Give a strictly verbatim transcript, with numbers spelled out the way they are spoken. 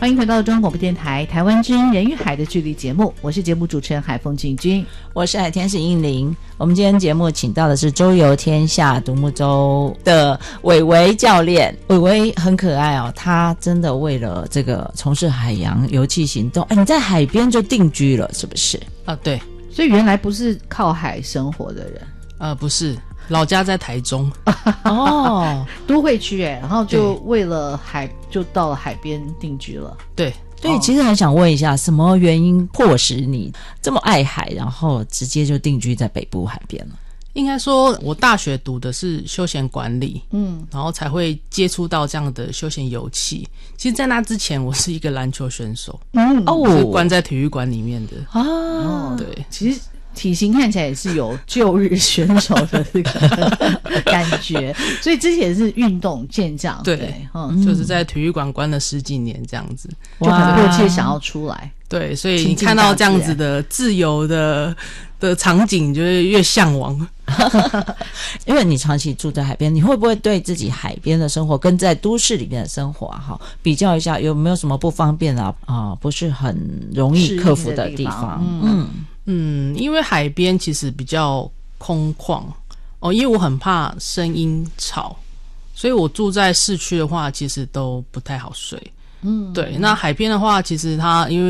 欢迎回到中央广播电台台湾之音人与海的距离节目，我是节目主持人海凤静君， 我是海天使应玲。我们今天节目请到的是周游天下独木舟的伟伟教练。伟伟很可爱哦，他真的为了这个从事海洋游憩行动，哎，你在海边就定居了是不是？ 啊，对， 所以原来不是靠海生活的人。 呃，不是，老家在台中哦，都会区哎，然后就为了海就到了海边定居了。 对对，其实很想问一下，什么原因迫使你这么爱海，然后直接就定居在北部海边了？ 应该说我大学读的是休闲管理，嗯，然后才会接触到这样的休闲游憩。其实在那之前我是一个篮球选手，嗯，哦，是关在体育馆里面的啊。对， 其实体型看起来也是有旧日选手的这个感觉，所以之前是运动健将， 对，对嗯，就是在体育馆关了十几年这样子， 就很迫切想要出来。 对，所以你看到这样子的自由的的场景，就会越向往。 因为你长期住在海边，你会不会对自己海边的生活跟在都市里面的生活啊，比较一下，有没有什么不方便啊？啊，不是很容易克服的地方？ 嗯嗯，因为海边其实比较空旷哦，因为我很怕声音吵，所以我住在市区的话，其实都不太好睡。嗯，对，那海边的话，其实它因为